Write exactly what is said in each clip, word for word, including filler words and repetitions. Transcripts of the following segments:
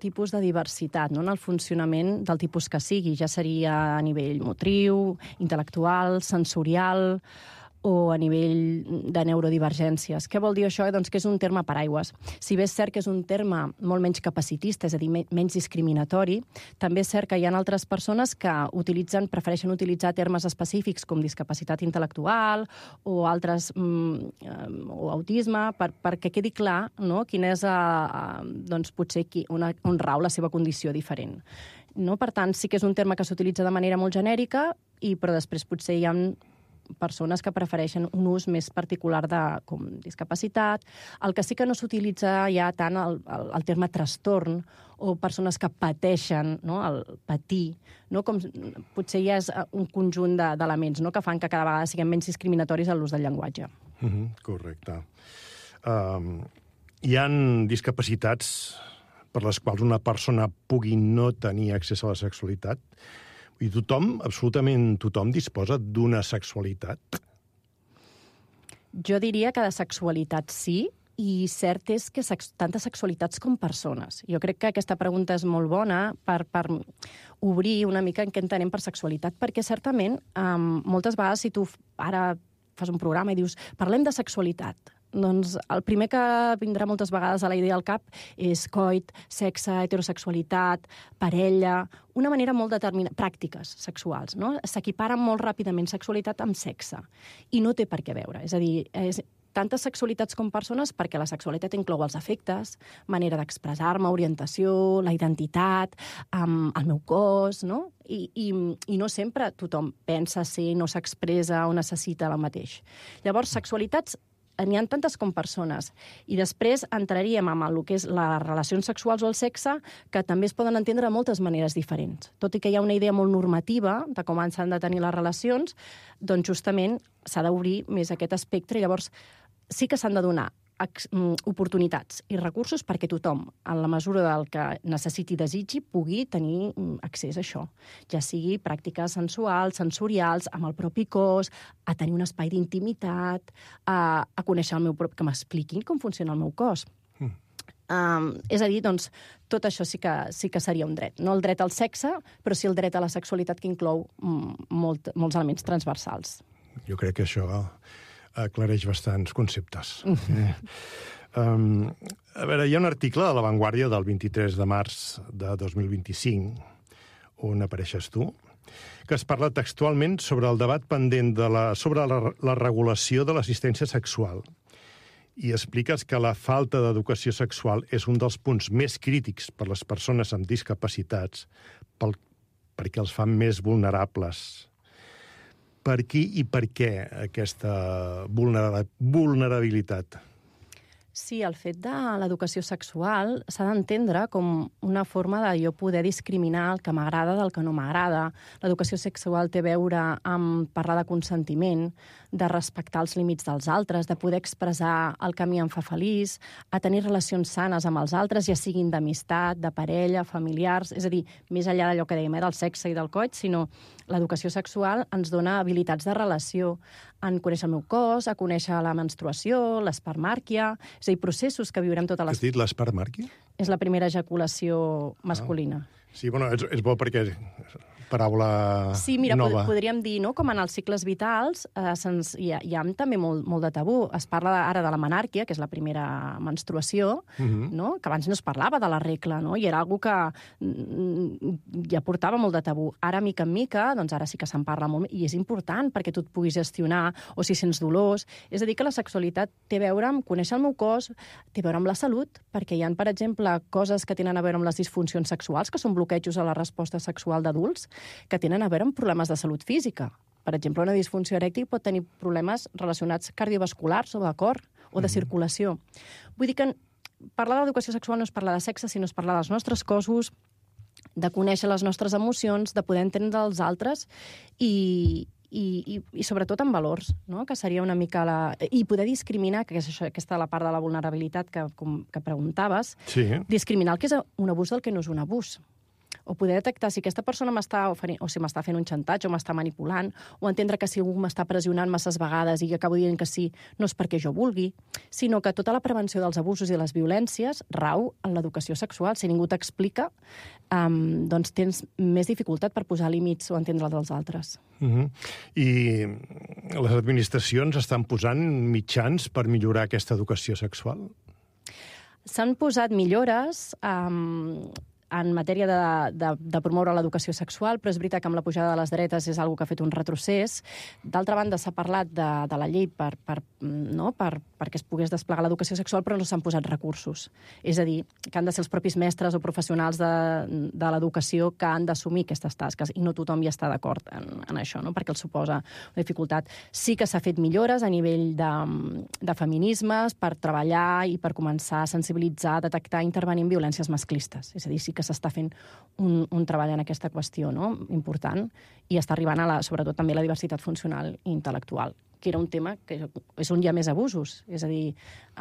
tipus de diversitat, no? En el funcionament del tipus que sigui. Ja seria a nivell motriu, intel·lectual, sensorial o a nivell de neurodivergències. Què vol dir això? Doncs que és un terme paraigües. Si bé és cert que és un terme molt menys capacitista, és a dir, menys discriminatori, també és cert que hi ha altres persones que utilitzen, prefereixen utilitzar termes específics com discapacitat intel·lectual o altres, mm, o autisme, per, perquè quedi clar, no?, quin és, a, doncs, potser qui, una, on rau la seva condició diferent. No? Per tant, sí que és un terme que s'utilitza de manera molt genèrica, i, però després potser hi ha persones que prefereixen un ús més particular de com discapacitat. El que sí que no s'utilitza ja tant el, el, el terme trastorn o persones que pateixen, no? El patir, no? Com, potser ja és un conjunt d'elements, no? Que fan que cada vegada siguem menys discriminatoris en l'ús del llenguatge. Mm-hmm, correcte. Um, hi ha discapacitats per les quals una persona pugui no tenir accés a la sexualitat? I tothom, absolutament tothom, disposa d'una sexualitat? Jo diria que de sexualitat sí, i cert és que sex tantes sexualitats com persones. Jo crec que aquesta pregunta és molt bona per, per obrir una mica en què entenem per sexualitat, perquè certament, um, moltes vegades, si tu ara fas un programa i dius parlem de sexualitat, doncs el primer que vindrà moltes vegades a la idea al cap és coit, sexe, heterosexualitat, parella, una manera molt determinada, pràctiques sexuals, no? S'equiparen molt ràpidament sexualitat amb sexe, i no té per què veure. És a dir, és tantes sexualitats com persones, perquè la sexualitat inclou els afectes, manera d'expressar-me, orientació, la identitat, um, el meu cos, no? I, i, i no sempre tothom pensa ser, no s'expressa o necessita el mateix. Llavors, sexualitats n'hi ha tantes com persones. I després entraríem amb el que és les relacions sexuals o el sexe, que també es poden entendre de moltes maneres diferents. Tot i que hi ha una idea molt normativa de com s'han de tenir les relacions, doncs justament s'ha d'obrir més aquest espectre, i llavors sí que s'han de donar oportunitats i recursos perquè tothom, en la mesura del que necessiti i desitgi, pugui tenir accés a això. Ja sigui pràctiques sensuals, sensorials, amb el propi cos, a tenir un espai d'intimitat, a, a conèixer el meu propi... que m'expliquin com funciona el meu cos. Mm. Um, és a dir, doncs, tot això sí que, sí que seria un dret. No el dret al sexe, però sí el dret a la sexualitat, que inclou molt, molts elements transversals. Jo crec que això aclareix bastants conceptes. eh. um, a veure, hi ha un article a La Vanguardia del vint-i-tres de març de dos mil vint-i-cinc, on apareixes tu, que es parla textualment sobre el debat pendent de la, sobre la, la regulació de l'assistència sexual. I expliques que la falta d'educació sexual és un dels punts més crítics per les persones amb discapacitats, pel, perquè els fan més vulnerables. Per qui i per què aquesta vulnerabilitat? Sí, el fet de l'educació sexual s'ha d'entendre com una forma de jo poder discriminar el que m'agrada del que no m'agrada. L'educació sexual té a veure amb parlar de consentiment, de respectar els límits dels altres, de poder expressar el que a mi em fa feliç, a tenir relacions sanes amb els altres, ja siguin d'amistat, de parella, familiars, és a dir, més enllà d'allò que dèiem, eh, del sexe i del coit, sinó l'educació sexual ens dona habilitats de relació, en conèixer el meu cos, a conèixer la menstruació, l'espermàrquia, és a dir, processos que viurem tota la... Has dit l'espermàrquia? És la primera ejaculació masculina. Ah. Sí, bueno, és, és bo perquè és paraula sí, mira, nova. Podríem dir, no?, com en els cicles vitals eh, hi, ha, hi ha també molt, molt de tabú. Es parla ara de la menàrquia, que és la primera menstruació, uh-huh. no?, que abans no es parlava de la regla, no?, i era algo que mm, ja portava molt de tabú. Ara, mica en mica, doncs ara sí que se'n parla molt, i és important perquè tu et puguis gestionar, o si sents dolors. És a dir, que la sexualitat té a veure amb conèixer el meu cos, té a veure amb la salut, perquè hi ha, per exemple, coses que tenen a veure amb les disfuncions sexuals, que són bloquejos a la resposta sexual d'adults, que tenen a veure amb problemes de salut física. Per exemple, una disfunció erèctil pot tenir problemes relacionats cardiovasculars o de cor o de mm-hmm. circulació. Vull dir que parlar d'educació sexual no és parlar de sexe, sinó és parlar dels nostres cossos, de conèixer les nostres emocions, de poder entendre els altres i, i, i, i sobretot amb valors, no?, que seria una mica la... I poder discriminar, que és això, aquesta la part de la vulnerabilitat que, com, que preguntaves, sí. discriminar el que és un abús del que no és un abús. o poder detectar si aquesta persona m'està oferint, o si m'està fent un xantatge o m'està manipulant, o entendre que si algú m'està pressionant masses vegades i acabo dient que sí, no és perquè jo vulgui, sinó que tota la prevenció dels abusos i les violències rau en l'educació sexual. Si ningú t'explica, um, doncs tens més dificultat per posar límits o entendre els dels altres. Uh-huh. I les administracions estan posant mitjans per millorar aquesta educació sexual? S'han posat millores um, en matèria de, de, de promoure l'educació sexual, però és veritat que amb la pujada de les dretes és algo que ha fet un retrocés. D'altra banda, s'ha parlat de, de la llei per, per, no? per, perquè es pogués desplegar l'educació sexual, però no s'han posat recursos. És a dir, que han de ser els propis mestres o professionals de, de l'educació que han d'assumir aquestes tasques, i no tothom hi està d'acord en, en això, no? Perquè els suposa una dificultat. Sí que s'ha fet millores a nivell de, de feminismes per treballar i per començar a sensibilitzar, detectar i intervenir en violències masclistes. És a dir, sí que que s'està fent un, un treball en aquesta qüestió, no? Important, i està arribant a la, sobretot també la diversitat funcional i intel·lectual, que era un tema que és on hi ha més abusos. És a dir,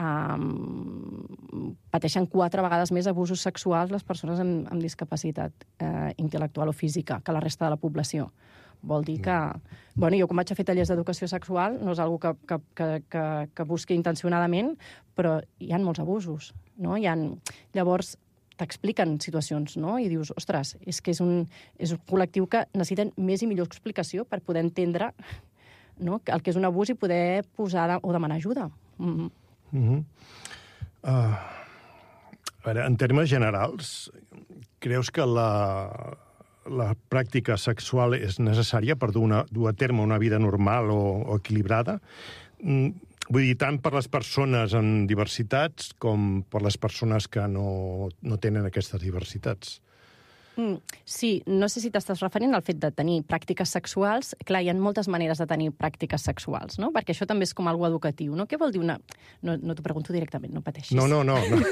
um, pateixen quatre vegades més abusos sexuals les persones amb, amb discapacitat eh, intel·lectual o física que la resta de la població. Vol dir que... Bueno, jo quan vaig a fer tallers d'educació sexual no és una cosa que, que, que, que busqui intencionadament, però hi ha molts abusos, no? Hi ha... Llavors, t'expliquen situacions, no? I dius, ostres, és que és un, és un col·lectiu que necessiten més i millor explicació per poder entendre, no? El que és un abús i poder posar de, o demanar ajuda. Mm-hmm. Mm-hmm. Uh, a veure, en termes generals, creus que la, la pràctica sexual és necessària per dur, una, dur a terme una vida normal o, o equilibrada? Mm, Vull dir, tant per les persones amb diversitats com per les persones que no, no tenen aquestes diversitats. Mm, sí, no sé si t'estàs referint al fet de tenir pràctiques sexuals. Clar, hi ha moltes maneres de tenir pràctiques sexuals, no? Perquè això també és com algo educatiu, no? Què vol dir una... No, no t'ho pregunto directament, no pateixis. No, no, no. No,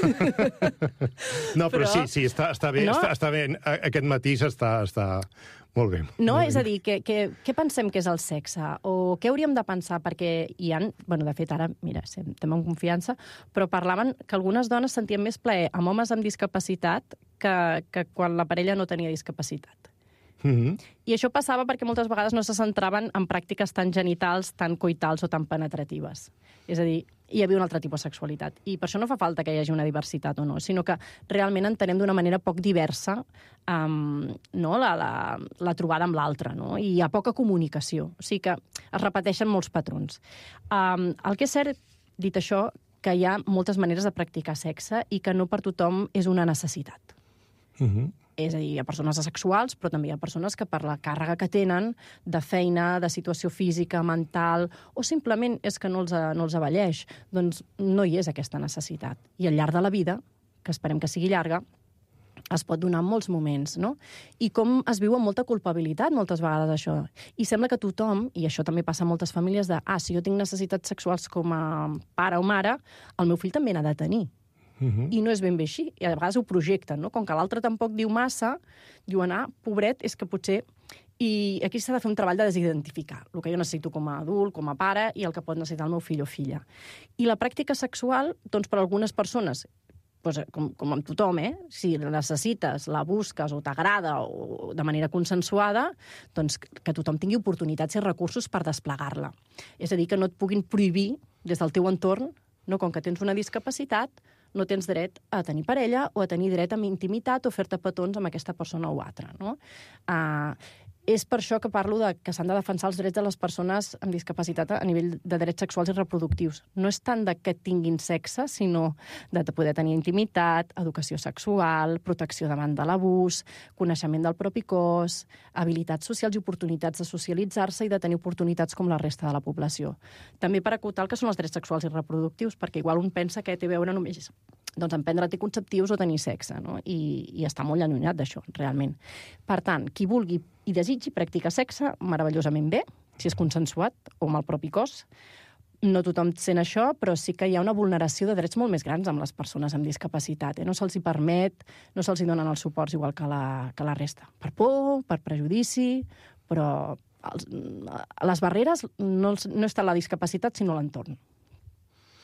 no però, però sí, sí, està, està bé. No? Està, està bé. Aquest matís està... està... Molt bé. No, molt és bé. a dir, què, què, què pensem que és el sexe? O què hauríem de pensar? Perquè hi ha... Bueno, de fet, ara, mira, estem en confiança, però parlaven que algunes dones sentien més plaer amb homes amb discapacitat que, que quan la parella no tenia discapacitat. Mm-hmm. I això passava perquè moltes vegades no se centraven en pràctiques tan genitals, tan coitals o tan penetratives. És a dir, hi havia un altre tipus de sexualitat. I per això no fa falta que hi hagi una diversitat o no, sinó que realment entenem d'una manera poc diversa um, no? la, la, la trobada amb l'altre, no? I hi ha poca comunicació. O sigui que es repeteixen molts patrons. Um, el que és cert, dit això, que hi ha moltes maneres de practicar sexe i que no per tothom és una necessitat. Mm-hmm. És a dir, hi ha persones asexuals, però també hi ha persones que per la càrrega que tenen de feina, de situació física, mental, o simplement és que no els, no els avalleix, doncs no hi és aquesta necessitat. I al llarg de la vida, que esperem que sigui llarga, es pot donar en molts moments, no? I com es viu amb molta culpabilitat moltes vegades això. I sembla que tothom, i això també passa a moltes famílies, de, ah, si jo tinc necessitats sexuals com a pare o mare, el meu fill també n'ha de tenir. Uh-huh. I no és ben bé així. I a vegades ho projecten, no? Com que l'altre tampoc diu massa, diuen, ah, pobret, és que potser... I aquí s'ha de fer un treball de desidentificar el que jo necessito com a adult, com a pare, i el que pot necessitar el meu fill o filla. I la pràctica sexual, doncs, per a algunes persones, doncs, com, com amb tothom, eh? Si la necessites, la busques o t'agrada o de manera consensuada, doncs que tothom tingui oportunitats i recursos per desplegar-la. És a dir, que no et puguin prohibir des del teu entorn, no? Com que tens una discapacitat, no tens dret a tenir parella o a tenir dret a intimitat o fer-te petons amb aquesta persona o altra, no? Uh, és per això que parlo de que s'han de defensar els drets de les persones amb discapacitat a nivell de drets sexuals i reproductius. No és tant de que tinguin sexe, sinó de poder tenir intimitat, educació sexual, protecció davant de l'abús, coneixement del propi cos, habilitats socials i oportunitats de socialitzar-se i de tenir oportunitats com la resta de la població. També per acotar el que són els drets sexuals i reproductius, perquè igual un pensa que té a veure només doncs, en prendre anticonceptius o tenir sexe, no? I, i està molt allunyat d'això, realment. Per tant, qui vulgui i desitgi practicar sexe, meravellosament bé, si és consensuat o amb el propi cos. No tothom sent això, però sí que hi ha una vulneració de drets molt més grans amb les persones amb discapacitat. Eh? No se'ls hi permet, no se'ls hi donen els suports igual que la, que la resta. Per por, per prejudici, però els, les barreres no, no està la discapacitat, sinó l'entorn.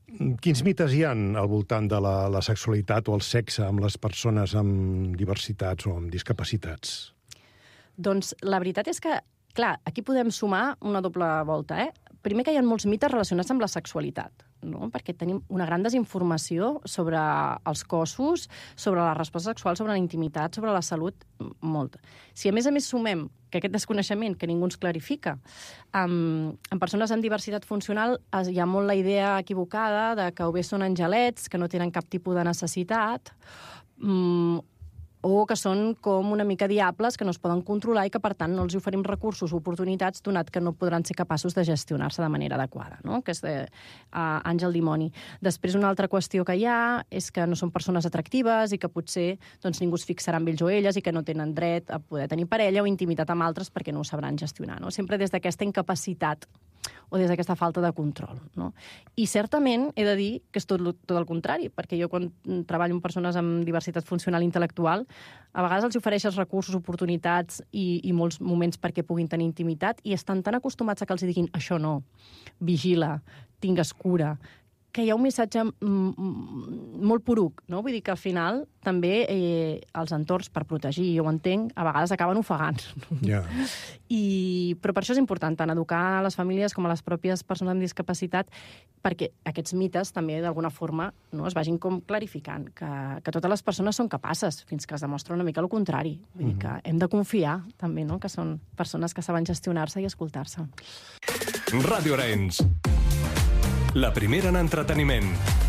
quins mites hi ha al voltant de la, la sexualitat o el sexe amb les persones amb diversitats o amb discapacitats? Doncs la veritat és que, clar, aquí podem sumar una doble volta, eh? Primer que hi ha molts mites relacionats amb la sexualitat, no? Perquè tenim una gran desinformació sobre els cossos, sobre la resposta sexual, sobre la intimitat, sobre la salut, molta. Si a més a més sumem que aquest desconeixement, que ningú ens clarifica, amb, amb persones amb diversitat funcional hi ha molt la idea equivocada de que o bé són angelets, que no tenen cap tipus de necessitat, mmm, o que són com una mica diables, que no es poden controlar i que, per tant, no els oferim recursos o oportunitats, donat que no podran ser capaços de gestionar-se de manera adequada, no? Que és de, uh, àngel dimoni. Després, una altra qüestió que hi ha és que no són persones atractives i que potser doncs, ningú es fixarà en ells o elles i que no tenen dret a poder tenir parella o intimitat amb altres perquè no ho sabran gestionar, no? Sempre des d'aquesta incapacitat o des d'aquesta falta de control, no? I certament he de dir que és tot, tot el contrari, perquè jo quan treballo amb persones amb diversitat funcional intel·lectual, a vegades els ofereixes recursos, oportunitats i, i molts moments perquè puguin tenir intimitat i estan tan acostumats a que els diguin això no, vigila, tingues cura, que hi ha un missatge molt poruc, no? Vull dir que al final també eh, els entorns, per protegir, jo ho entenc, a vegades acaben ofegant. Yeah. I, però per això és important tant educar a les famílies com a les pròpies persones amb discapacitat perquè aquests mites també d'alguna forma no, es vagin com clarificant, que, que totes les persones són capaces, fins que es demostra una mica el contrari. Vull dir que hem de confiar també, no? Que són persones que saben gestionar-se i escoltar-se. Ràdio Arenys. La primera en entreteniment.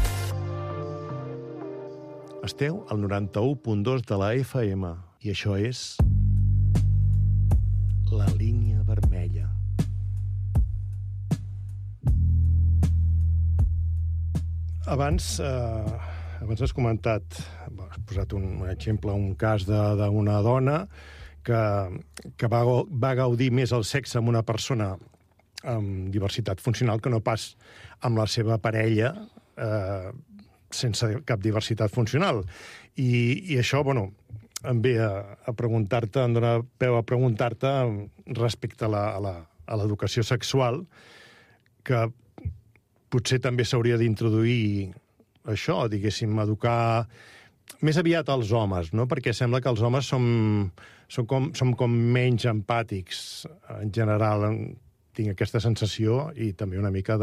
Esteu al noranta-u punt dos de la F M i això és La Línia Vermella. Abans, eh, abans has comentat, has posat un, un exemple, un cas d'una dona que, que va, va gaudir més el sexe amb una persona amb diversitat funcional que no pas amb la seva parella eh, sense cap diversitat funcional. I, i això, bueno, em ve a, a preguntar-te, em dona peu a preguntar-te respecte a la, a la, a l'educació sexual, que potser també s'hauria d'introduir això, diguéssim, educar més aviat als homes, no? Perquè sembla que els homes som, som, com, som com menys empàtics en general. Tinc aquesta sensació i també una mica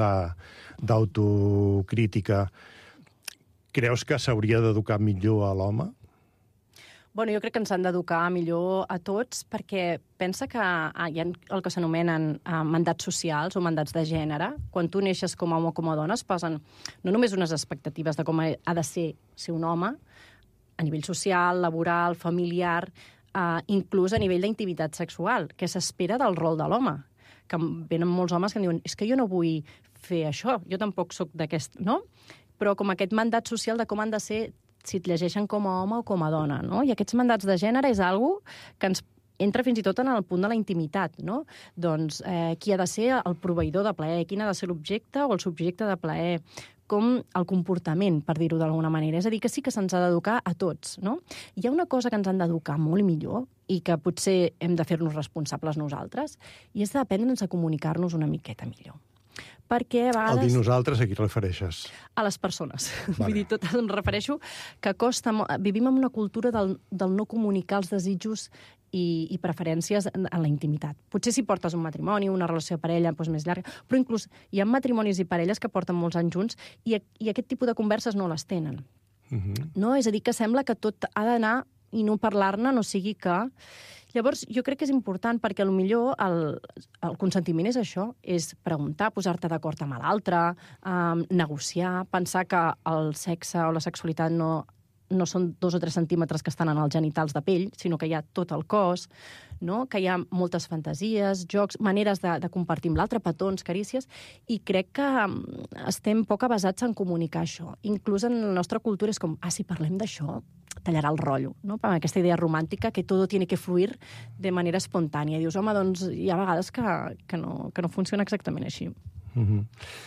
d'autocrítica. Creus que s'hauria d'educar millor a l'home? Bueno, jo crec que ens han d'educar millor a tots perquè pensa que ah, hi ha el que s'anomenen ah, mandats socials o mandats de gènere. Quan tu neixes com a home o com a dona es posen no només unes expectatives de com ha de ser ser un home a nivell social, laboral, familiar, ah, inclús a nivell d'intimitat sexual, que s'espera del rol de l'home. Que venen molts homes que em diuen és que jo no vull fer això, jo tampoc sóc d'aquest, no? Però com aquest mandat social de com han de ser si et llegeixen com a home o com a dona, no? I aquests mandats de gènere és algo que ens entra fins i tot en el punt de la intimitat, no? Doncs eh, qui ha de ser el proveïdor de plaer, quin ha de ser l'objecte o el subjecte de plaer, com el comportament, per dir-ho d'alguna manera. És a dir, que sí que se'ns ha d'educar a tots, no? Hi ha una cosa que ens han d'educar molt millor i que potser hem de fer-nos responsables nosaltres, i és d'aprendre'ns a comunicar-nos una miqueta millor. Perquè a vegades... Al dir nosaltres, a qui et refereixes? A les persones. Vale. Vull dir, tot em refereixo que costa... Vivim en una cultura del, del no comunicar els desitjos i, i preferències en, en la intimitat. Potser si portes un matrimoni, una relació de parella doncs més llarga, però inclús hi ha matrimonis i parelles que porten molts anys junts i, i aquest tipus de converses no les tenen. Uh-huh. No? És a dir, que sembla que tot ha d'anar i no parlar-ne, no sigui que... Llavors, jo crec que és important perquè potser el, el consentiment és això, és preguntar, posar-te d'acord amb l'altre, um, negociar, pensar que el sexe o la sexualitat no, no són dos o tres centímetres que estan en els genitals de pell, sinó que hi ha tot el cos, no? Que hi ha moltes fantasies, jocs, maneres de, de compartir amb l'altre, petons, carícies, i crec que estem poc avasats en comunicar això. Inclús en la nostra cultura és com, ah, si parlem d'això, tallarà el rotllo, no? Per aquesta idea romàntica que tot tiene que fluir de manera espontània. I dius, home, doncs hi ha vegades que, que, no, que no funciona exactament així. Mm-hmm.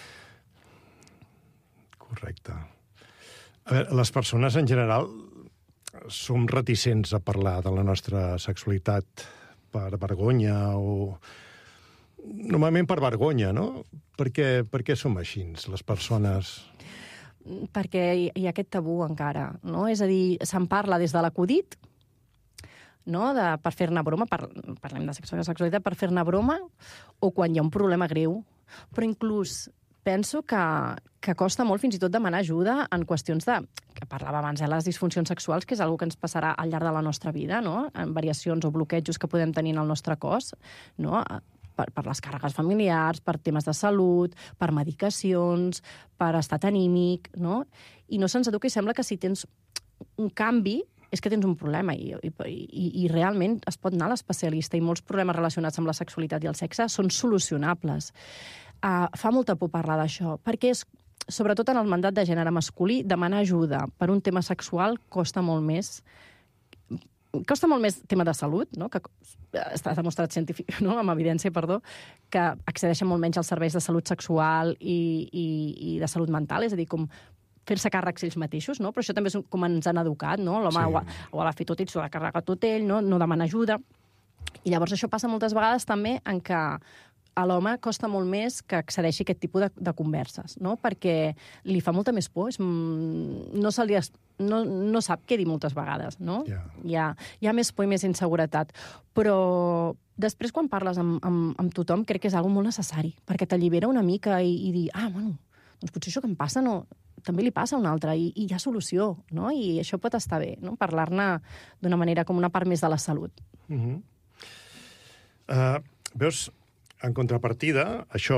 Correcte. A veure, les persones en general som reticents a parlar de la nostra sexualitat per vergonya o, normalment per vergonya, no? Per què, per què som així, les persones? Perquè hi, hi ha aquest tabú encara, no? És a dir, se'n parla des de l'acudit, no? De, per fer-ne broma, per, parlem de sexualitat, per fer-ne broma, o quan hi ha un problema greu. Però inclús penso que, que costa molt fins i tot demanar ajuda en qüestions de, que parlava abans, eh, les disfuncions sexuals, que és una que ens passarà al llarg de la nostra vida, no? En variacions o bloquejos que podem tenir en el nostre cos, no? Per, per les càrregues familiars, per temes de salut, per medicacions, per estat anímic, no? I no se'ns educa i sembla que si tens un canvi és que tens un problema i, i, i, i realment es pot anar a l'especialista i molts problemes relacionats amb la sexualitat i el sexe són solucionables. Uh, fa molta por parlar d'això, perquè és, sobretot en el mandat de gènere masculí, demanar ajuda per un tema sexual costa molt més. Costa molt més tema de salut, no? Que està demostrat científic, no? Amb evidència, perdó, que accedeixen molt menys als serveis de salut sexual i, i, i de salut mental, és a dir, com fer-se càrrecs ells mateixos, no? Però això també és com ens han educat, no? L'home sí. ho, ha, ho ha de fer tot ell, s'ho ha de carregar tot ell, no? No demana ajuda. I llavors això passa moltes vegades també en què a l'home costa molt més que accedeixi a aquest tipus de, de converses, no? Perquè li fa molta més por, és, no, se li es, no, no sap què dir moltes vegades, no? Yeah. Hi, ha, hi ha més por i més inseguretat. Però després, quan parles amb, amb, amb tothom, crec que és algo molt necessari, perquè t'allibera una mica i, i dir, ah, bueno, doncs potser això que em passa no, també li passa a un altre, i, i hi ha solució, no? I això pot estar bé, no? Parlar-ne d'una manera com una part més de la salut. Mm-hmm. uh, veus, en contrapartida, això,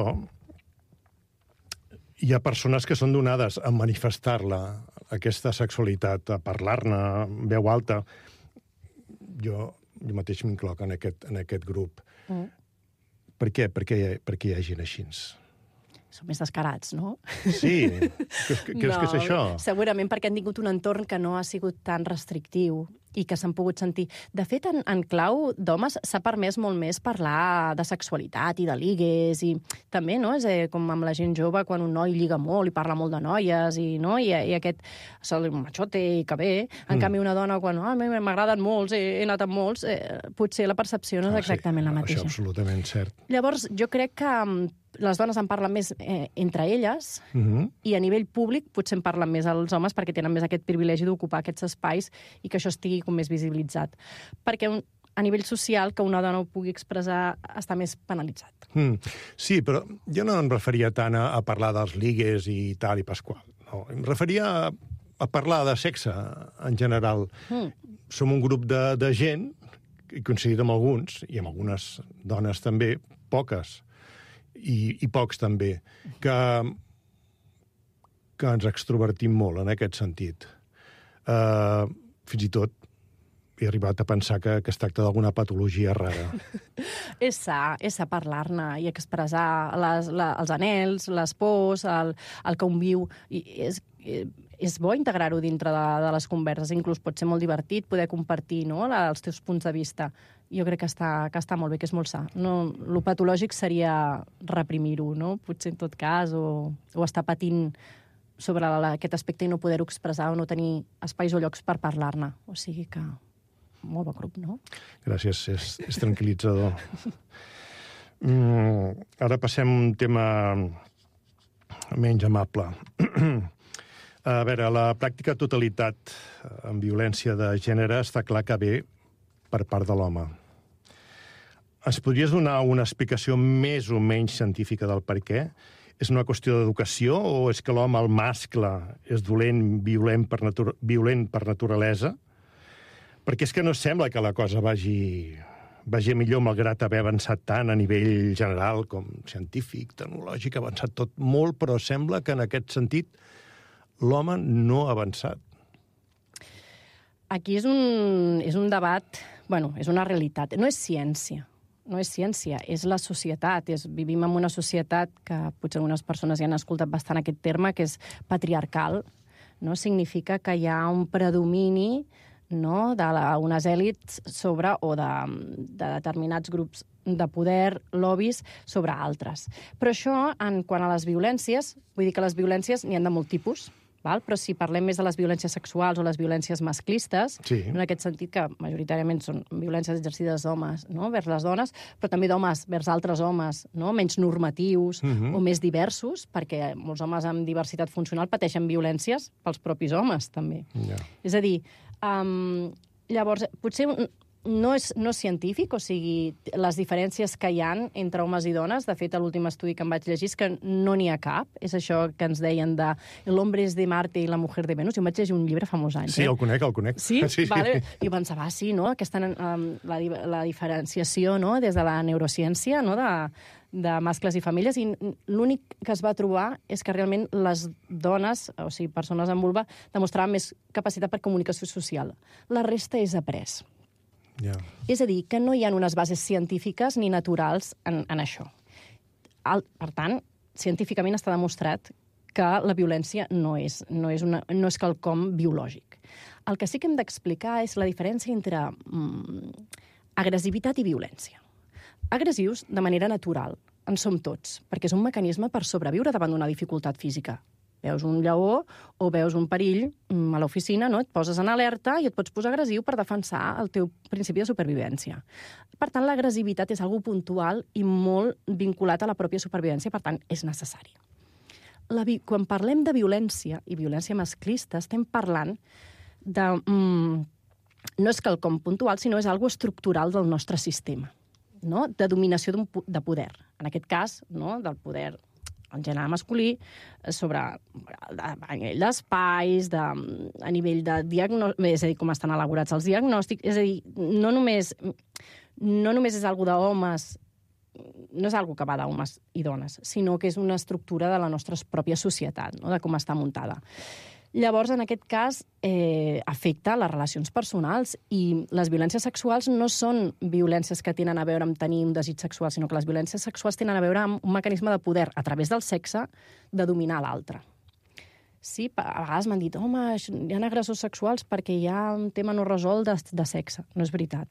hi ha persones que són donades a manifestar-la, aquesta sexualitat, a parlar-ne, veu alta. Jo, jo mateix m'incloc en, aquest, en aquest grup. Mm. Per què? Per què, per què hi ha gent així? Són més descarats, no? Sí. Creus que, no, que és això? Segurament perquè han tingut un entorn que no ha sigut tan restrictiu i que s'han pogut sentir. De fet, en, en clau d'homes s'ha permès molt més parlar de sexualitat i de ligues, i també, no?, és eh, com amb la gent jove, quan un noi lliga molt i parla molt de noies, i, no?, i, i aquest el machote i que bé. En mm. canvi, una dona, quan ah, m'agraden molts, he, he anat amb molts, eh, potser la percepció no és ah, exactament sí, la mateixa. Això absolutament cert. Llavors, jo crec que les dones en parlen més eh, entre elles, mm-hmm. i a nivell públic potser en parlen més els homes perquè tenen més aquest privilegi d'ocupar aquests espais i que això estigui com més visibilitzat. Perquè un, a nivell social que una dona ho pugui expressar està més penalitzat. Mm. Sí, però jo no em referia tant a, a parlar dels ligues i tal i pasqual. No. Em referia a, a parlar de sexe en general. Mm. Som un grup de, de gent, i coincidit amb alguns, i amb algunes dones també, poques, I, i pocs també, que, que ens extrovertim molt en aquest sentit. Uh, fins i tot he arribat a pensar que, que es tracta d'alguna patologia rara. És sa, és sa parlar-ne i expressar les, la, els anhels, les pors, el, el que un viu. I és, és bo integrar-ho dintre de, de les converses. Inclús pot ser molt divertit poder compartir, no?, la, els teus punts de vista. Jo crec que està, que està molt bé, que és molt sa. No, lo patològic seria reprimir-ho, no?, potser en tot cas, o, o estar patint sobre la, aquest aspecte i no poder-ho expressar o no tenir espais o llocs per parlar-ne. O sigui que molt bon grup, no? Gràcies, és, és tranquil·litzador. mm, ara passem a un tema menys amable. A veure, la pràctica totalitat en violència de gènere està clar que ve per part de l'home. Ens podries donar una explicació més o menys científica del per què? És una qüestió d'educació o és que l'home, el mascle, és dolent, violent per, natura, violent per naturalesa? Perquè és que no sembla que la cosa vagi, vagi millor, malgrat haver avançat tant a nivell general com científic, tecnològic, ha avançat tot molt, però sembla que en aquest sentit l'home no ha avançat. Aquí és un, és un debat, bueno, és una realitat, no és ciència. No és ciència, és la societat. És, vivim en una societat que potser algunes persones ja han escoltat bastant aquest terme, que és patriarcal. No? Significa que hi ha un predomini, no?, d'unes èlits sobre, o de, de determinats grups de poder, lobbies, sobre altres. Però això, en quant a les violències, vull dir que les violències n'hi ha de molt tipus, val? Però si parlem més de les violències sexuals o les violències masclistes, Sí. en aquest sentit que majoritàriament són violències exercides d'homes, no?, vers les dones, però també d'homes vers altres homes, no?, menys normatius Mhm. o més diversos, perquè molts homes amb diversitat funcional pateixen violències pels propis homes, també. Ja. És a dir, um, llavors, potser un- no és, no és científic, o sigui, les diferències que hi ha entre homes i dones, de fet, a l'últim estudi que em vaig llegir és que no n'hi ha cap, és això que ens deien de el hombre es de Marte i la mujer de Venus, jo em vaig llegir un llibre fa molts anys. Sí, eh? el conec, el conec. Sí? sí, sí. Vale. I pensava, ah, sí, no?, aquesta, um, la, di- la diferenciació, no?, des de la neurociència, no?, de, de mascles i femelles, i l'únic que es va trobar és que realment les dones, o sigui, persones amb vulva, demostraven més capacitat per comunicació social. La resta és après. Ja. És a dir, que no hi ha unes bases científiques ni naturals en, en això. El, per tant, científicament està demostrat que la violència no és, no és, una, no és quelcom biològic. El que sí que hem d'explicar és la diferència entre mm, agressivitat i violència. Agressius, de manera natural, en som tots, perquè és un mecanisme per sobreviure davant d'una dificultat física. Veus un lleó o veus un perill a l'oficina, no? Et poses en alerta i et pots posar agressiu per defensar el teu principi de supervivència. Per tant, l'agressivitat és algo puntual i molt vinculat a la pròpia supervivència, per tant, és necessari. La vi... Quan parlem de violència i violència masclista, estem parlant de... Mm, no és quelcom puntual, sinó és algo estructural del nostre sistema, no?, de dominació d'un de poder. En aquest cas, no?, del poder el gènere masculí, sobre a nivell d'espais, de, a nivell de diagnòstic, és a dir, com estan elaborats els diagnòstics, és a dir, no només, no només és algo d'homes, no és algo que va d'homes i dones, sinó que és una estructura de la nostra pròpia societat, no?, de com està muntada. Llavors, en aquest cas, eh, afecta les relacions personals i les violències sexuals no són violències que tenen a veure amb tenir un desig sexual, sinó que les violències sexuals tenen a veure amb un mecanisme de poder, a través del sexe, de dominar l'altre. Sí, a vegades m'han dit, home, hi ha agressors sexuals perquè hi ha un tema no resolt de, de sexe. No és veritat.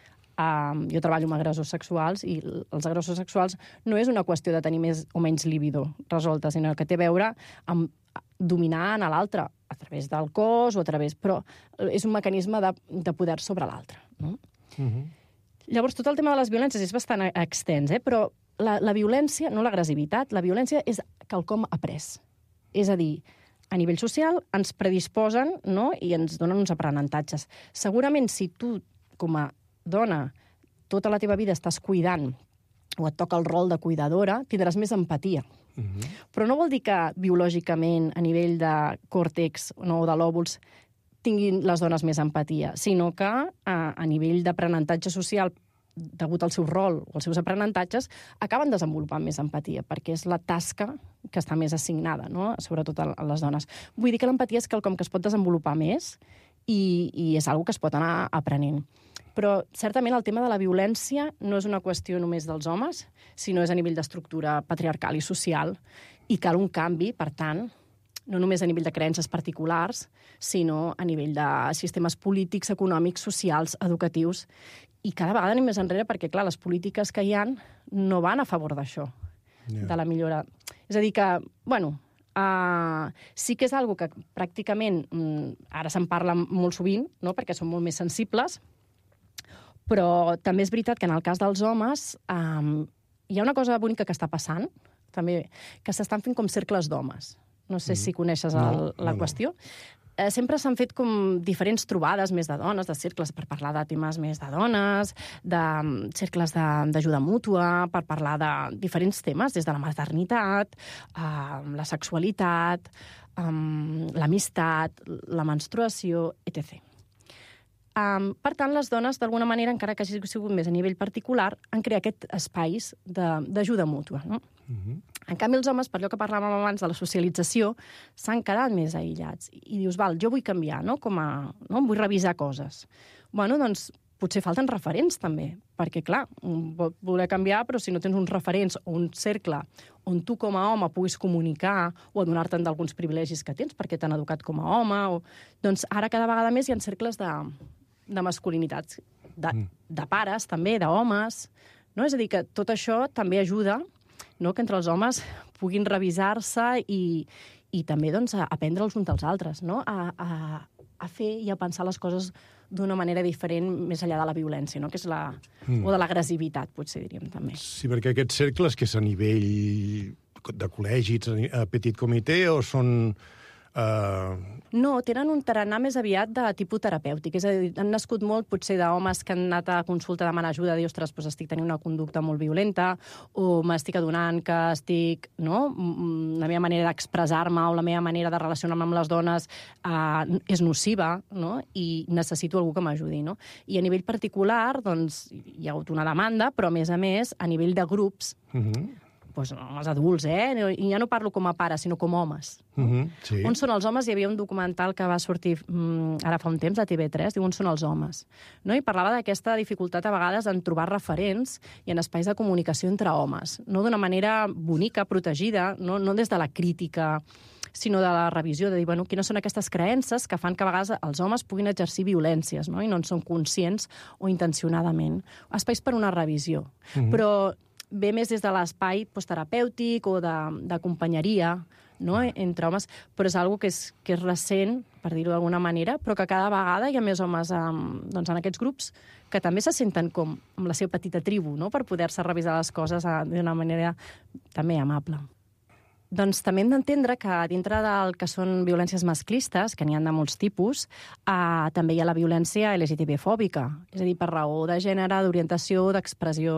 Um, jo treballo amb agressors sexuals i els agressors sexuals no és una qüestió de tenir més o menys libido resolta, sinó que té a veure amb dominar a l'altre, a través del cos o a través... Però és un mecanisme de, de poder sobre l'altre, no? Mhm. Llavors, tot el tema de les violències és bastant extens, eh? Però la, la violència, no l'agressivitat, la violència és quelcom après. És a dir, a nivell social ens predisposen, no?, i ens donen uns aprenentatges. Segurament, si tu, com a dona, tota la teva vida estàs cuidant o et toca el rol de cuidadora, tindràs més empatia. Mhm. Però no vol dir que biològicament, a nivell de còrtex no, o de lòbuls, tinguin les dones més empatia, sinó que a, a nivell d'aprenentatge social, degut al seu rol o als seus aprenentatges, acaben desenvolupant més empatia, perquè és la tasca que està més assignada, no?, sobretot a les dones. Vull dir que l'empatia és quelcom que es pot desenvolupar més i, i és una que es pot anar aprenent. Però, certament, el tema de la violència no és una qüestió només dels homes, sinó és a nivell d'estructura patriarcal i social, i cal un canvi, per tant, no només a nivell de creences particulars, sinó a nivell de sistemes polítics, econòmics, socials, educatius, i cada vegada anem més enrere perquè, clar, les polítiques que hi ha no van a favor d'això, Ja. de la millora. És a dir que, bueno, uh, sí que és algo que pràcticament, mm, ara se'n parla molt sovint, no?, perquè són molt més sensibles, però també és veritat que en el cas dels homes um, hi ha una cosa bonica que està passant, també, que s'estan fent com cercles d'homes. No sé mm. si coneixes el, no, la no, qüestió. Eh, sempre s'han fet com diferents trobades més de dones, de cercles per parlar de temes més de dones, de um, cercles d'ajuda mútua, per parlar de diferents temes, des de la maternitat, uh, la sexualitat, um, l'amistat, la menstruació, etcètera. Um, per tant, les dones, d'alguna manera, encara que hagi sigut més a nivell particular, han creat aquest espais d'ajuda mútua, no? Mhm. En canvi, els homes, per allò que parlàvem abans de la socialització, s'han quedat més aïllats. I dius, val, jo vull canviar, no? Com a, no? Vull revisar coses. Bueno, doncs, potser falten referents, també. Perquè, clar, pot voler canviar, però si no tens uns referents o un cercle on tu, com a home, puguis comunicar o adonar-te'n d'alguns privilegis que tens perquè t'han educat com a home, o... doncs ara cada vegada més hi ha cercles de... de masculinitats, de, de pares, també, d'homes, no? És a dir, que tot això també ajuda, no?, que entre els homes puguin revisar-se i, i també doncs, a aprendre els uns dels altres, no? a, a, a fer i a pensar les coses d'una manera diferent més enllà de la violència, no? Que és la... mm. o de l'agressivitat, potser diríem també. Sí, perquè aquests cercles que és a nivell de col·legis, a petit comitè, o són... Uh... No, tenen un tarannà més aviat de tipus terapèutic. És a dir, han nascut molt, potser, d'homes que han anat a consulta a demanar ajuda, dir, ostres, doncs estic tenint una conducta molt violenta, o m'estic adonant que estic, no? La meva manera d'expressar-me o la meva manera de relacionar-me amb les dones uh, és nociva, no? I necessito algú que m'ajudi, no? I a nivell particular, doncs, hi ha hagut una demanda, però, a més a més, a nivell de grups, Mm-hmm. doncs, els adults, eh? I ja no parlo com a pare, sinó com homes. Mm-hmm, sí. On són els homes? Hi havia un documental que va sortir mm, ara fa un temps a T V tres, diu On són els homes? No? I parlava d'aquesta dificultat a vegades en trobar referents i en espais de comunicació entre homes, no d'una manera bonica, protegida, no, no des de la crítica, sinó de la revisió, de dir, bueno, quines són aquestes creences que fan que a vegades els homes puguin exercir violències, no? I no en són conscients o intencionadament. Espais per una revisió. Mm-hmm. Però ve més des de l'espai terapèutic o de, de companyeria, no? Entre homes, però és una que és, que és recent, per dir-ho d'alguna manera, però que cada vegada hi ha més homes um, doncs en aquests grups que també se senten com amb la seva petita tribu, no? Per poder-se revisar les coses uh, d'una manera també amable. Doncs també hem d'entendre que dintre del que són violències masclistes, que n'hi ha de molts tipus, eh, també hi ha la violència L G T B-fòbica, és a dir, per raó de gènere, d'orientació, d'expressió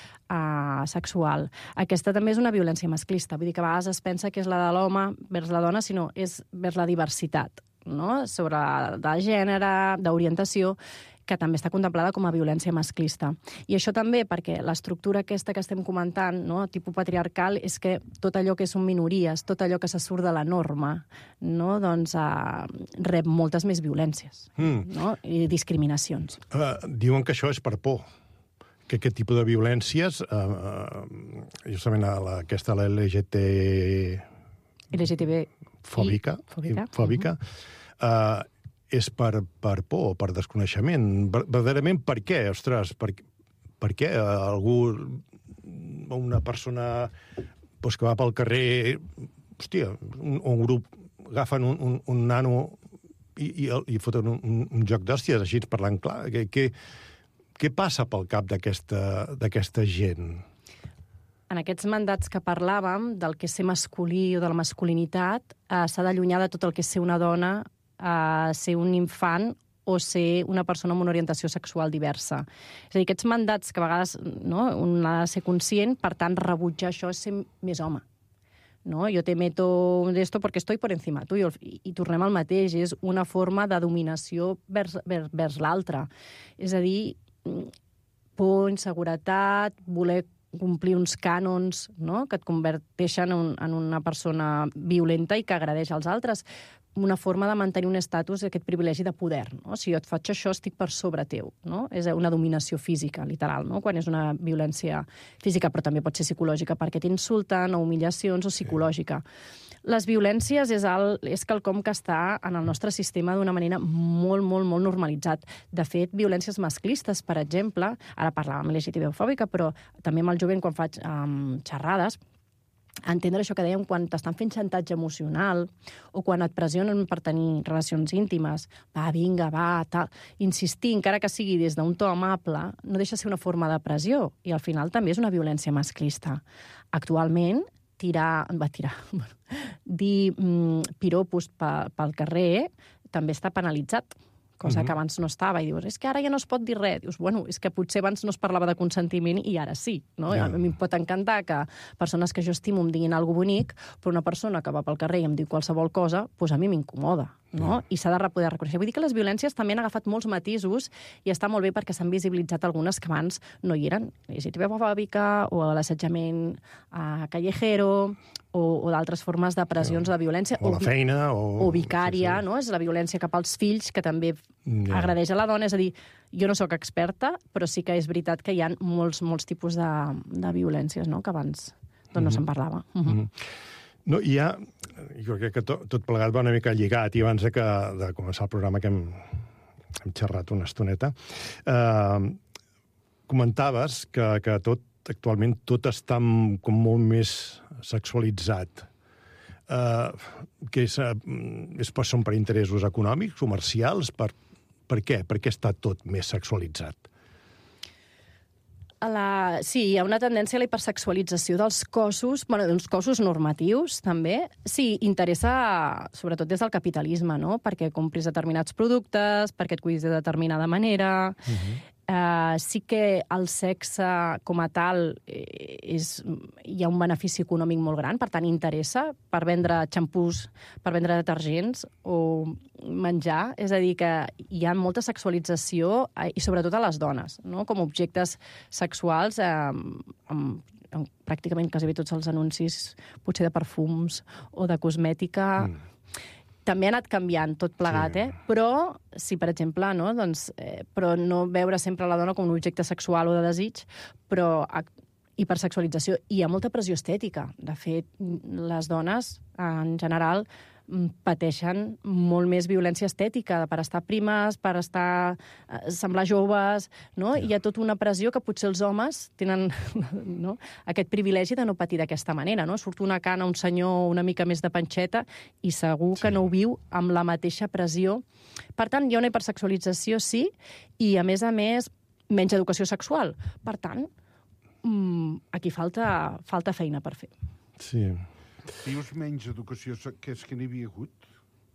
eh, sexual. Aquesta també és una violència masclista, vull dir que a vegades es pensa que és la de l'home vers la dona, sinó és vers la diversitat, no? Sobre de gènere, d'orientació, que també està contemplada com a violència masclista. I això també perquè l'estructura aquesta que estem comentant, no? Tipus patriarcal, és que tot allò que són minories, tot allò que se surt de la norma, no? Doncs eh, rep moltes més violències, mm. no? I discriminacions. Uh, diuen que això és per por, que aquest tipus de violències, uh, justament a la, aquesta la L G T... L G T B... Fòbica. Fòbica. Fòbica. Uh -huh. uh, és per, per por, per desconeixement. Verdaderament, per què? Ostres, per, per què algú, una persona doncs, que va pel carrer, hòstia, un, un grup, agafen un, un, un nano i, i, i foten un, un, un joc d'hòsties, així parlant clar. Què, què, què passa pel cap d'aquesta gent? En aquests mandats que parlàvem, del que és ser masculí o de la masculinitat, eh, s'ha d'allunyar de tot el que és ser una dona, a ser un infant o ser una persona amb una orientació sexual diversa. És a dir, aquests mandats que a vegades, no, un ha de ser conscient, per tant, rebutjar això és ser més home. No? Jo te meto esto porque estoy por encima tuyo. I, i tornem al mateix, és una forma de dominació vers, vers, vers l'altre. És a dir, por, inseguretat, voler complir uns cànons, no? Que et converteixen en, en una persona violenta i que agredeix als altres. Una forma de mantenir un estatus, aquest privilegi de poder. No? Si jo et faig això, estic per sobre teu. No? És una dominació física, literal, no? Quan és una violència física, però també pot ser psicològica, perquè t'insulten, o humiliacions, o psicològica. Sí. Les violències és, el, és quelcom que està en el nostre sistema d'una manera molt, molt, molt normalitzat. De fet, violències masclistes, per exemple, ara parlàvem L G T B-fòbica, però també amb el jovent, quan faig um, xerrades, entendre això que dèiem quan t'estan fent xantatge emocional o quan et pressionen per tenir relacions íntimes, va, vinga, va, tal. Insistir, encara que sigui des d'un to amable, no deixa ser una forma de pressió i al final també és una violència masclista. Actualment, tirar, va tirar, bueno, dir mm, piropos pe, pel carrer també està penalitzat, cosa uh-huh. que abans no estava, i dius, és que ara ja no es pot dir res. Dius, bueno, és que potser abans no es parlava de consentiment i ara sí, no? Yeah. A mi em pot encantar que persones que jo estimo em diguin alguna bonic, però una persona que va pel carrer i em diu qualsevol cosa, doncs a mi m'incomoda, no? Yeah. I s'ha de poder reconèixer. Vull dir que les violències també han agafat molts matisos i està molt bé perquè s'han visibilitzat algunes que abans no hi eren. L G T B-fòbica o l'assetjament uh, callejero o, o d'altres formes de pressions de violència. O la feina. O, o vicària, sí, sí. No? És la violència cap als fills, que també yeah. agredeix a la dona. És a dir, jo no sóc experta, però sí que és veritat que hi ha molts, molts tipus de, de violències, no? Que abans doncs, no mm-hmm. se'n parlava. Mm-hmm. Mm-hmm. No, hi ha... Jo crec que tot, tot plegat va una mica lligat, i abans de, que, de començar el programa que hem, hem xerrat una estoneta, eh, comentaves que, que tot actualment tot està com molt més sexualitzat. Uh, que és, uh, és, són per interessos econòmics, comercials, per, per què? Per què està tot més sexualitzat? La... Sí, hi ha una tendència a la hipersexualització dels cossos, bueno, d'uns cossos normatius, també. Sí, interessa, sobretot des del capitalisme, no? Perquè compris determinats productes, perquè et cuidis de determinada manera. Uh-huh. Uh, sí que el sexe com a tal eh, és, hi ha un benefici econòmic molt gran, per tant interessa per vendre xampús, per vendre detergents o menjar, és a dir, que hi ha molta sexualització eh, i sobretot a les dones, no? Com objectes sexuals eh, amb, amb pràcticament quasi bé tots els anuncis, potser de perfums o de cosmètica... Mm. També ha anat canviant tot plegat, sí. eh? Però, si per exemple, no, doncs, eh, però no veure sempre la dona com un objecte sexual o de desig, però hipersexualització. Hi ha molta pressió estètica. De fet, les dones, en general, pateixen molt més violència estètica, per estar primes, per estar semblar joves, no? Sí. Hi ha tota una pressió que potser els homes tenen no? aquest privilegi de no patir d'aquesta manera, no? Surt una cana, un senyor una mica més de panxeta i segur que sí. no ho viu amb la mateixa pressió. Per tant, hi ha una hipersexualització, sí, i a més a més, menys educació sexual. Per tant, aquí falta, falta feina per fer. Sí. Dius menys educació, que és que n'hi havia hagut?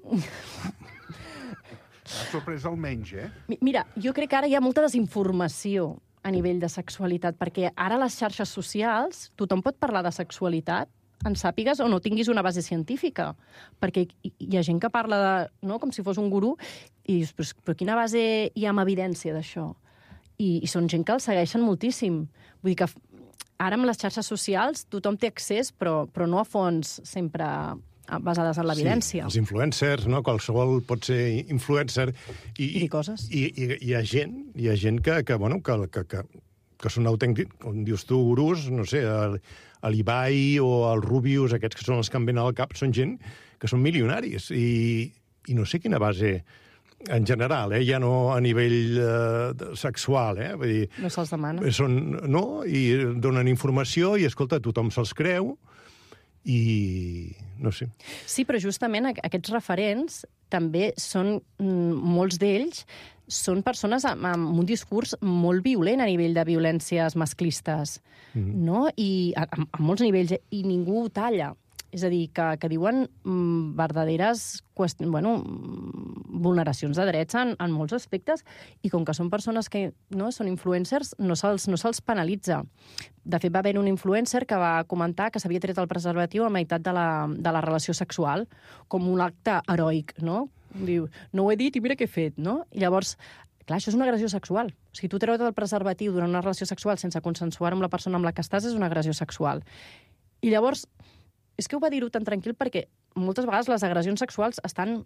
M'ha sorprès el menys, eh? Mira, jo crec que ara hi ha molta desinformació a nivell de sexualitat, perquè ara a les xarxes socials tothom pot parlar de sexualitat, en sàpigues o no tinguis una base científica, perquè hi ha gent que parla de, no, com si fos un gurú, i dius, però, però quina base hi ha amb evidència d'això? I, I són gent que el segueixen moltíssim. Vull dir que ara amb les xarxes socials tothom té accés, però, però no a fons sempre basades en l'evidència. Sí, els influencers, no? Qualsevol pot ser influencer. I, I dir coses. I, i, i hi ha gent, hi ha gent que, que, bueno, que, que, que, que són autèntics, com dius tu, gurús, no sé, l'Ibai o el Rubius, aquests que són els que em venen al cap, són gent que són milionaris. I, i no sé quina base... En general, eh? Ja no a nivell eh, sexual, eh? Vull dir, no se'ls demana. Són, no, i donen informació i, escolta, tothom se'ls creu i no sé. Sí, però justament aquests referents també són, molts d'ells, són persones amb, amb un discurs molt violent a nivell de violències masclistes, mm. no? I a, a, a molts nivells, i ningú ho talla. És a dir, que, que diuen mm, verdaderes qüest... bueno, vulneracions de drets en, en molts aspectes, i com que són persones que no, són influencers, no se'ls no se'ls penalitza. De fet, va haver un influencer que va comentar que s'havia tret el preservatiu a meitat de la, de la relació sexual, com un acte heroic, no? Diu, no ho he dit i mira què he fet, no? I llavors, clar, això és una agressió sexual. O sigui, tu treure't el preservatiu durant una relació sexual sense consensuar amb la persona amb la que estàs és una agressió sexual. I llavors, és que ho va dir-ho tan tranquil perquè moltes vegades les agressions sexuals estan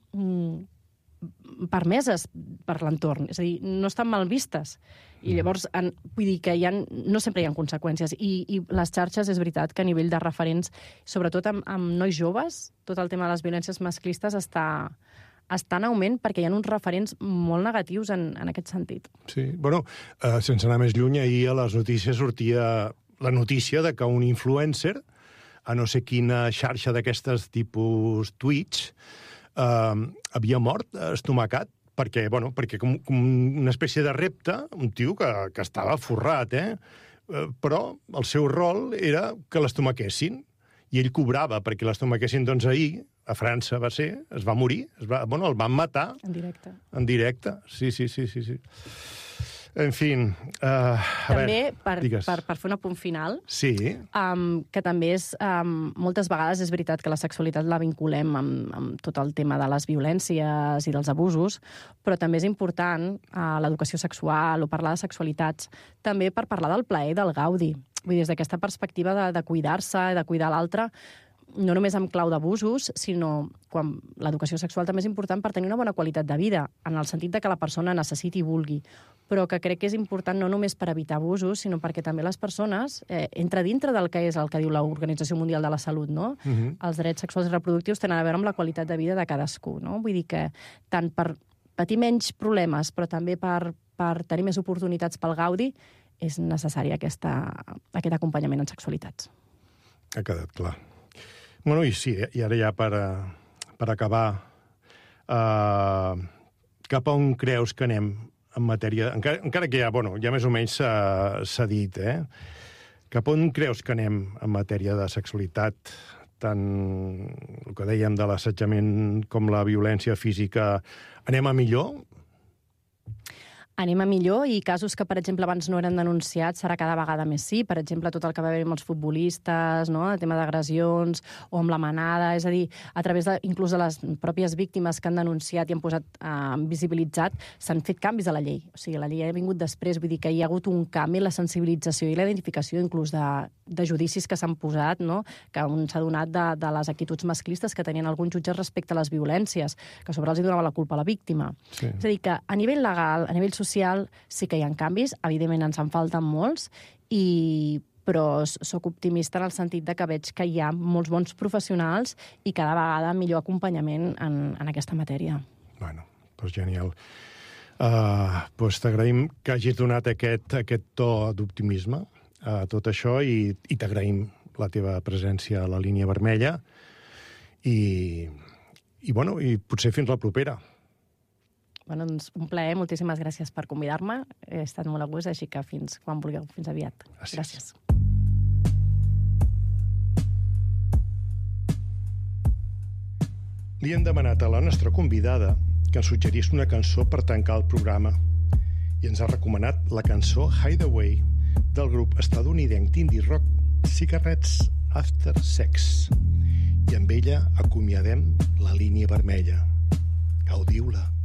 mm, permeses per l'entorn, és a dir, no estan mal vistes. I llavors, en, vull dir que hi ha, no sempre hi ha conseqüències. I, I les xarxes, és veritat que a nivell de referents, sobretot amb, amb nois joves, tot el tema de les violències masclistes està, està en augment perquè hi ha uns referents molt negatius en, en aquest sentit. Sí, bueno, eh, sense anar més lluny, ahir a les notícies sortia la notícia de que un influencer a no sé quina xarxa d'aquestes tipus Twitch, eh, havia mort estomacat, perquè, bueno, perquè com, com una espècie de repte, un tio que, que estava forrat, eh? eh? Però el seu rol era que l'estomaquessin, i ell cobrava perquè l'estomaquessin, doncs ahir, a França va ser, es va morir, es va, bueno, el van matar. En directe. En directe, sí, sí, sí, sí. sí. En fi... Uh, també, veure, per, per, per fer un apunt final, sí. um, que també és... Um, moltes vegades és veritat que la sexualitat la vinculem amb, amb tot el tema de les violències i dels abusos, però també és important uh, l'educació sexual o parlar de sexualitats, també per parlar del plaer i del gaudi. Vull dir, des d'aquesta perspectiva de, de cuidar-se, de cuidar l'altre, no només amb clau d'abusos, sinó quan l'educació sexual també és important per tenir una bona qualitat de vida, en el sentit de que la persona necessiti i vulgui, però que crec que és important no només per evitar abusos, sinó perquè també les persones, eh, entra dintre del que és el que diu l'Organització Mundial de la Salut, no? Uh-huh. Els drets sexuals i reproductius tenen a veure amb la qualitat de vida de cadascú, no? Vull dir que tant per patir menys problemes, però també per, per tenir més oportunitats pel gaudi, és necessari aquesta, aquest acompanyament en sexualitats. Ha quedat clar. Bueno, i sí, i ara ja per, per acabar, uh, cap a on creus que anem en matèria... Encara, encara que ja, bueno, ja més o menys s'ha dit, eh? Cap on creus que anem en matèria de sexualitat? Tant el que dèiem de l'assetjament com la violència física, anem a millor? Anem a millor i casos que, per exemple, abans no eren denunciats, serà cada vegada més sí. Per exemple, tot el que va haver amb els futbolistes, no? El tema d'agressions o amb la manada, és a dir, a través de, inclús de les pròpies víctimes que han denunciat i han posat, eh, visibilitzat, s'han fet canvis a la llei. O sigui, la llei ha vingut després, vull dir que hi ha hagut un canvi en la sensibilització i la identificació inclús de, de judicis que s'han posat, no? Que un s'ha donat de, de les actituds masclistes que tenien alguns jutges respecte a les violències, que sobre els hi donava la culpa a la víctima. Sí. És a dir, que a nivell legal, a nivell social, social sí que hi ha canvis, evidentment ens en falten molts, i però sóc optimista en el sentit de que veig que hi ha molts bons professionals i cada vegada millor acompanyament en, en aquesta matèria. Bueno, doncs genial. Uh, doncs t'agraïm que hagis donat aquest, aquest to d'optimisme a tot això i, i t'agraïm la teva presència a la línia vermella i, i, bueno, i potser fins la propera. Bueno, doncs un plaer, moltíssimes gràcies per convidar-me. He estat molt a gust, així que fins quan vulgueu, fins aviat. Gràcies. Gràcies. Li hem demanat a la nostra convidada que ens suggerís una cançó per tancar el programa i ens ha recomanat la cançó Hideaway del grup estadounidenc d'indie rock Cigarettes After Sex. I amb ella acomiadem la línia vermella. Gaudiu-la.